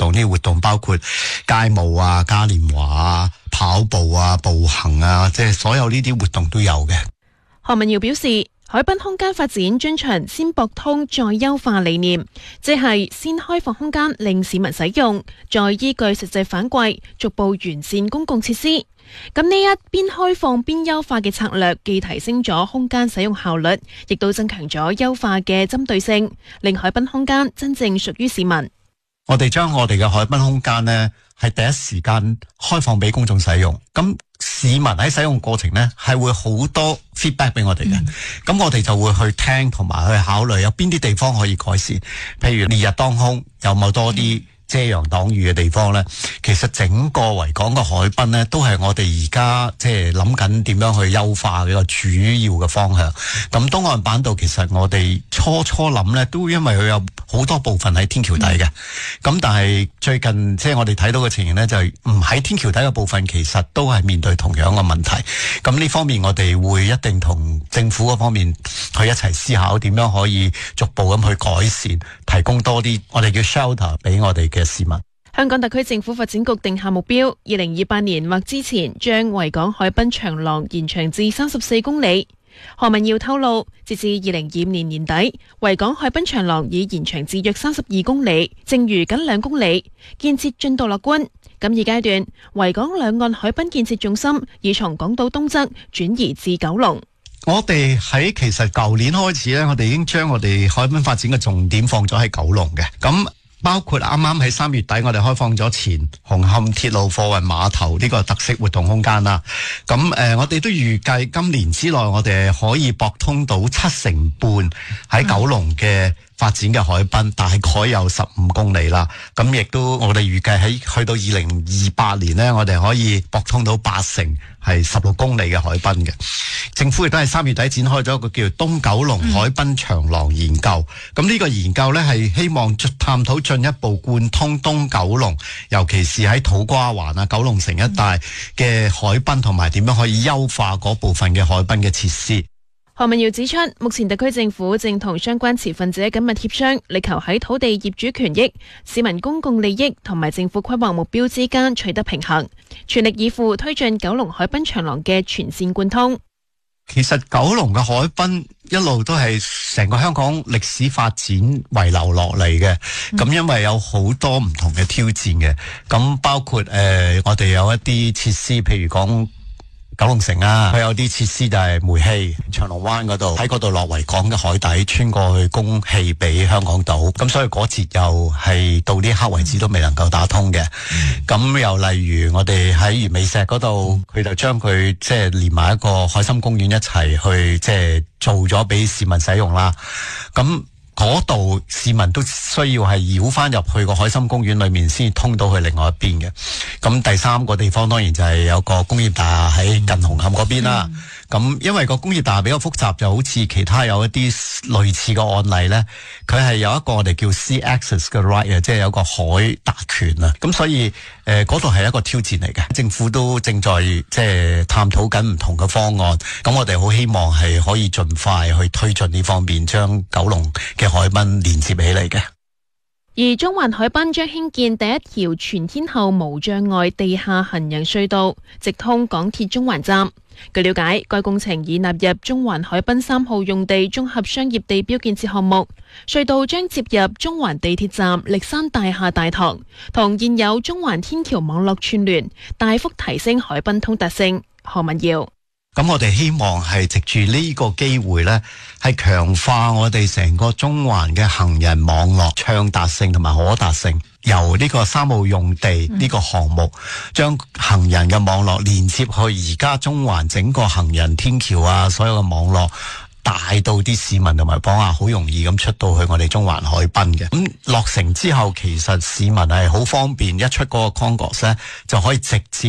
動，呢啲活動包括街舞啊、嘉年華啊、跑步啊、步行啊，即係所有呢啲活動都有嘅。 何文堯表示，海濱空間發展遵循先博通再優化理念，即係先開放空間令市民使用，再依據實際反饋逐步完善公共設施。咁呢一邊開放邊優化嘅策略，既提升咗空間使用效率，亦都增強咗優化嘅針對性，令海濱空間真正屬於市民。 我哋將我哋嘅海濱空間呢，係第一時間開放俾公眾使用，咁市民喺使用過程呢，係會好多 feedback 俾我哋嘅，咁我哋就會去聽同埋去考慮有邊啲地方可以改善，譬如烈日當空有冇多啲遮陽擋雨嘅地方呢？其實整個維港嘅海濱呢，都係我哋而家即係諗緊點樣去優化嘅一個主要嘅方向。咁東岸板道其實我哋初諗呢，都因為佢有好多部分喺天橋底嘅，咁但係最近即係我哋睇到嘅情形呢，就係唔喺天橋底嘅部分，其實都係面對同樣嘅問題。咁呢方面我哋會一定同政府嗰方面去一齊思考點樣可以逐步咁去改善，提供多啲我哋叫 shelter 俾我哋嘅市民。 香港特區政府發展局定下目標，2028年或之前將維港海濱長廊延長至34公里。何文堯透露，截至2025年年底，維港海濱長廊已延長至約32公里，剩餘僅2公里，建設進度樂觀。咁現階段，維港兩岸海濱建設重心已從港島東側轉移至九龍。 我哋喺其實舊年開始呢，我哋已經將我哋海濱發展嘅重點放咗喺九龍嘅，咁包括啱啱喺3月底，我哋開放咗前紅磡鐵路貨運碼頭呢個特色活動空間啦。咁我哋都預計今年之內，我哋可以駁通到7成半喺九龍嘅發展嘅海濱，大概有15公里啦。咁亦都我哋預計喺去到2028年呢，我哋可以駁通到8成係16公里嘅海濱嘅。政府亦都係3月底展開咗一個叫東九龍海濱長廊研究。咁呢個研究呢，係希望探討進一步貫通東九龍，尤其是喺土瓜灣啊、九龍城一帶嘅海濱，同埋點樣可以優化嗰部分嘅海濱嘅設施。 何文堯指出，目前特區政府正同相關持份者緊密協商，力求喺土地業主權益、市民公共利益同埋政府規劃目標之間取得平衡，全力以赴推進九龍海濱長廊嘅全線貫通。 其實九龍嘅海濱一路都係成個香港歷史發展遺留落嚟嘅，咁因為有好多唔同嘅挑戰嘅，咁包括我哋有一啲設施，譬如講九龍城啊，佢有啲設施就係煤氣長龍灣嗰度，喺嗰度落維港嘅海底穿過去供氣俾香港島，咁所以嗰節又係到呢刻為止都未能夠打通嘅。咁又例如我哋喺魚尾石嗰度，佢就將佢即係連埋一個海心公園一齊去即係做咗俾市民使用啦。咁嗰度市民都需要係繞翻入去個海心公園裏面先通到去另外一邊嘅。咁第三個地方當然就係有個工業大廈喺近紅磡嗰邊啦。咁因為個工業大廈比較複雜，就好似其他有一啲類似嘅案例呢，佢係有一個我哋叫 sea access 嘅 right 啊，即係有個海達權啊。咁所以嗰度係一個挑戰嚟嘅。政府都正在即係探討緊唔同嘅方案。咁我哋好希望係可以盡快去推進呢方面，將九龍嘅海濱連接起嚟嘅。 而中環海濱將興建第一條全天候無障礙地下行人隧道，直通港鐵中環站。據了解，該工程已納入中環海濱3號用地綜合商業地標建設項目，隧道將接入中環地鐵站歷山大廈大堂，同現有中環天橋網絡串聯，大幅提升海濱通達性。何文堯： 咁我哋希望係藉住呢個機會呢，係強化我哋成個中環嘅行人網絡暢達性同埋可達性。由呢個3號用地呢個項目，將行人嘅網絡連接去而家中環整個行人天橋啊，所有嘅網絡帶到啲市民同埋訪客好容易咁出到去我哋中環海濱嘅。咁落成之後，其實市民係好方便，一出嗰個 concourse 呢，就可以直接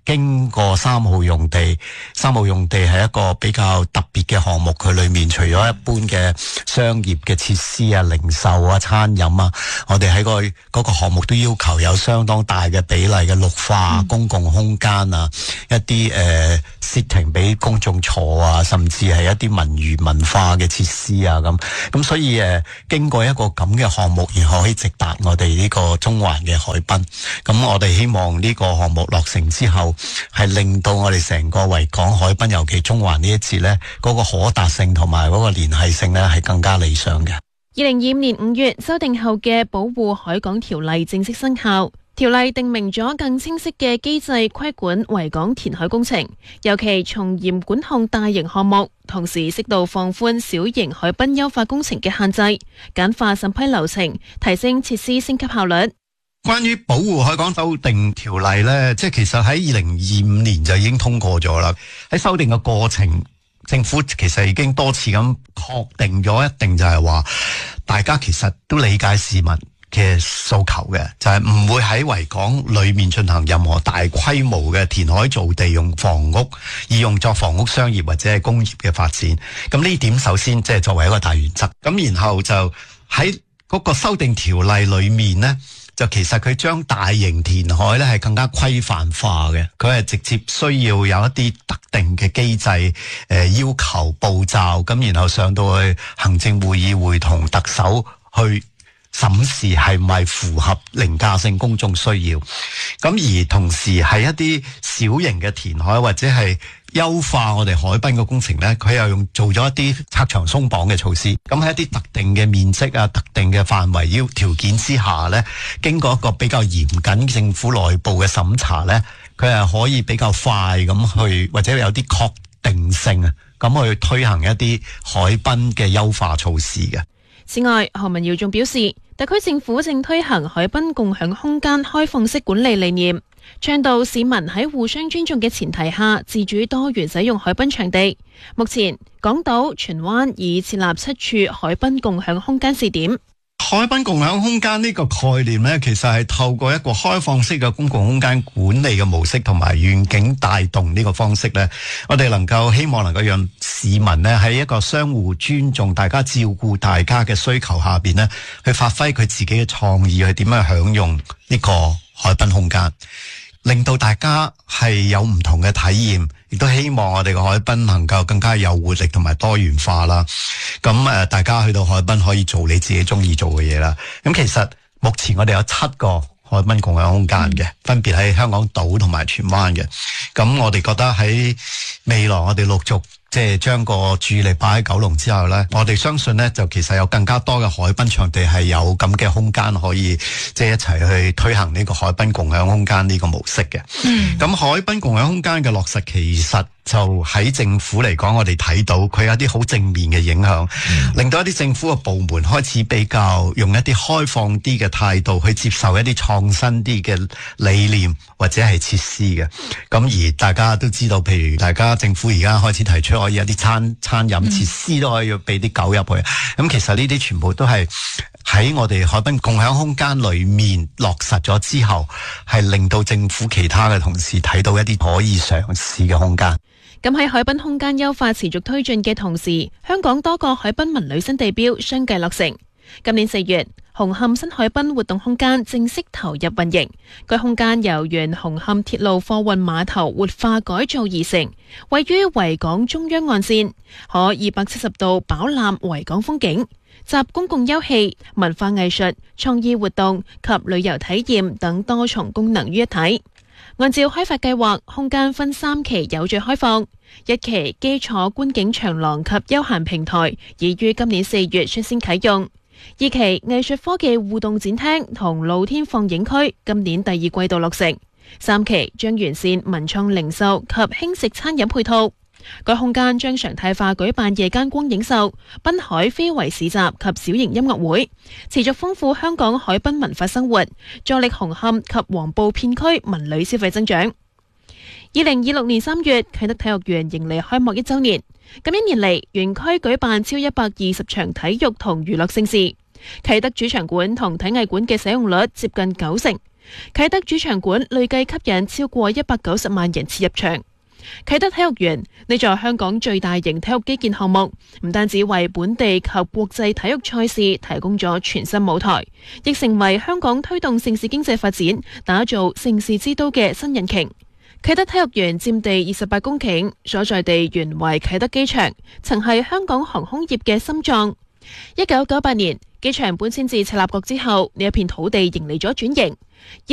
經過3號用地，3號用地係一個比較特別嘅項目，佢裏面除咗一般嘅商業嘅設施啊、零售啊、餐飲啊，我哋喺嗰個項目都要求有相當大嘅比例嘅綠化、公共空間啊，一啲sitting 俾公眾坐啊，甚至係一啲文娛文化嘅設施啊咁所以經過一個咁嘅項目，然後可以直達我哋呢個中環嘅海濱。咁我哋希望呢個項目落成之後，係令到我哋成個維港海濱，尤其中環呢一節呢，嗰個可達性同埋嗰個聯繫性呢，係更加理想嘅。 2025年5月修訂後嘅保護海港條例正式生效，條例定明咗更清晰嘅機制規管維港填海工程，尤其從嚴管控大型項目，同時適度放寬小型海濱優化工程嘅限制，簡化審批流程，提升設施升級效率。 關於保護海港修訂條例呢，即係其實喺2025年就已經通過咗啦。喺修訂嘅過程，政府其實已經多次咁確定咗，一定就係話大家其實都理解市民嘅訴求嘅，就係唔會喺維港裏面進行任何大規模嘅填海造地用房屋，以用作房屋、商業或者係工業嘅發展。咁呢點首先即係作為一個大原則。咁然後就喺嗰個修訂條例裏面呢，就其實佢將大型填海咧係更加規範化嘅，佢係直接需要有一啲特定嘅機制，要求步驟，咁然後上到去行政會議會同特首去審視係咪符合凌駕性公眾需要。咁而同時係一啲小型嘅填海或者係優化我哋海濱嘅工程呢，佢又做咗一啲拆牆鬆綁嘅措施。咁喺一啲特定嘅面積啊、特定嘅範圍條件之下呢，經過一個比較嚴謹政府內部嘅審查呢，佢係可以比較快咁去，或者有啲確定性啊，咁去推行一啲海濱嘅優化措施嘅。 此外，何文堯仲表示，特區政府正推行海濱共享空間開放式管理理念，倡導市民喺互相尊重嘅前提下，自主多元使用海濱場地。目前，港島、荃灣已設立7處海濱共享空間試點。 海濱共享空間呢個概念呢，其實係透過一個開放式嘅公共空間管理嘅模式同埋願景帶動呢個方式呢，我哋希望能夠讓市民呢喺一個相互尊重、大家照顧大家嘅需求下邊呢，去發揮佢自己嘅創意，去點樣享用呢個海濱空間，令到大家係有唔同嘅體驗，亦都希望我哋嘅海濱能夠更加有活力同埋多元化啦。咁大家去到海濱可以做你自己中意做嘅嘢啦。咁其實目前我哋有7個海濱共享空間嘅，分別喺香港島同埋荃灣嘅。咁我哋覺得喺未來我哋陸續即係將個注意力擺喺九龍之後呢，我哋相信呢，就其實有更加多嘅海濱場地係有咁嘅空間可以即係一齊去推行呢個海濱共享空間呢個模式嘅。咁海濱共享空間嘅落實，其實就喺政府嚟講，我哋睇到佢有啲好正面嘅影響，令到一啲政府嘅部門開始比較用一啲開放啲嘅態度去接受一啲創新啲嘅理念或者係設施嘅。咁而大家都知道，譬如大家政府而家開始提出可以有啲餐飲設施都可以俾啲狗入去。咁其實呢啲全部都係喺我哋海濱共享空間裏面落實咗之後，係令到政府其他嘅同事睇到一啲可以嘗試嘅空間。 咁喺海濱空間優化持續推進嘅同時，香港多個海濱文旅新地標相繼落成。今年4月，紅磡新海濱活動空間正式投入運營。該空間由原紅磡鐵路貨運碼頭活化改造而成，位於維港中央岸線，可270度飽覽維港風景，集公共休憩、文化藝術、創意活動及旅遊體驗等多重功能於一體。按照開發計劃，空間分3期有序開放。1期基礎觀景長廊及休閒平台已於今年4月率先啟用。2期藝術科技互動展廳同露天放映區今年第2季度落成。3期將完善文創零售及輕食餐飲配套。該空間將常態化舉辦夜間光影秀、濱海非遺市集及小型音樂會，持續豐富香港海濱文化生活，助力紅磡及黃埔片區文旅消費增長。2026年3月，啟德體育園迎嚟開幕1週年。咁1年嚟，園區舉辦超120場體育同娛樂盛事，啟德主場館同體藝館嘅使用率接近90%， 啟德主場館累計吸引超過190萬人次入場。啟德體育園呢座香港最大型體育基建項目，唔單止為本地及國際體育賽事提供咗全新舞台，亦成為香港推動城市經濟發展、打造城市之都嘅新引擎。啟德體育園佔地28公頃，所在地原為啟德機場，曾係香港航空業嘅心臟。1998年機場搬遷至赤鱲角之後，呢一片土地迎嚟咗轉型。